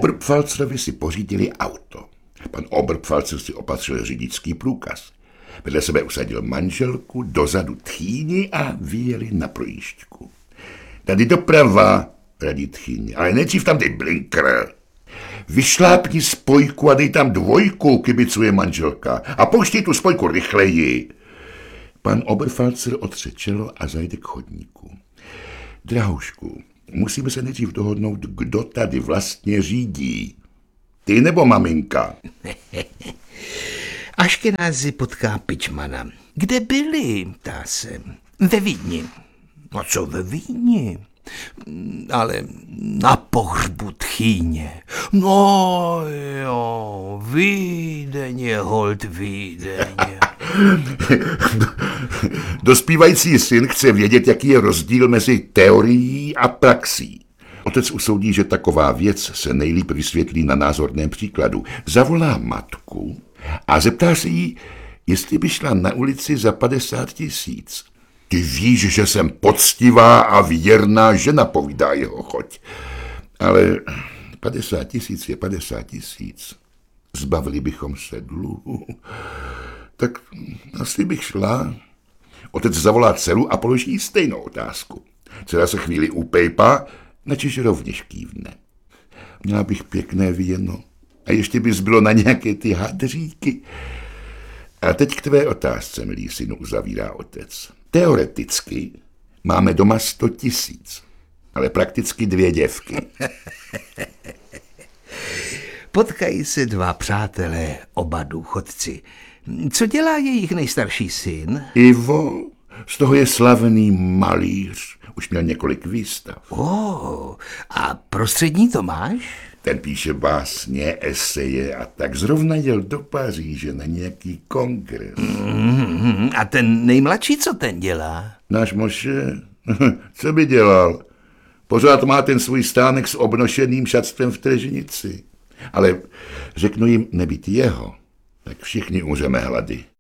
Oberpfalzerovi si pořídili auto. Pan Oberpfalzer si opatřil řidičský průkaz. Vedle sebe usadil manželku, dozadu tchýni a vyjeli na projížďku. Tady doprava, radí tchýni, ale nejdřív tam dej blinker. Vyšlápni spojku a dej tam 2, kibicuje manželka. A pouštěj tu spojku rychleji. Pan Oberpfalzer otře čelo a zajde k chodníku. Drahoušku, musíme se nejdřív dohodnout, kdo tady vlastně řídí. Ty nebo maminka? Aškenázy potká pičmana. Kde byli, ptá se. Ve Vídni. A co ve Vídni? Ale na pohřbu tchýně. No jo, Vídeň je holt Vídeň. Dospívající syn chce vědět, jaký je rozdíl mezi teorií a praxí. Otec usoudí, že taková věc se nejlíp vysvětlí na názorném příkladu. Zavolá matku a zeptá se jí, jestli by šla na ulici za 50 000. Ty víš, že jsem poctivá a věrná žena, povídá jeho choť. Ale 50 000 je 50 000. Zbavili bychom se dluhu. Tak asi bych šla. Otec zavolá dceru a položí stejnou otázku. Dcera se chvíli upejpá, načež rovněž kývne. Měla bych pěkné víno. A ještě by zbylo na nějaké ty hadříky. A teď k tvé otázce, milý synu, uzavírá otec. Teoreticky máme doma 100 000, ale prakticky 2 děvky. Potkají se 2 přátelé, oba důchodci. Co dělá jejich nejstarší syn? Ivo, z toho je slavný malíř. Už měl několik výstav. A prostřední Tomáš? Ten píše básně, eseje a tak zrovna jel do Paříže na nějaký kongres. A ten nejmladší, co ten dělá? Náš Moše, co by dělal? Pořád má ten svůj stánek s obnošeným šatstvem v Tržnici. Ale řeknu jim nebýt jeho, tak všichni umřeme hlady.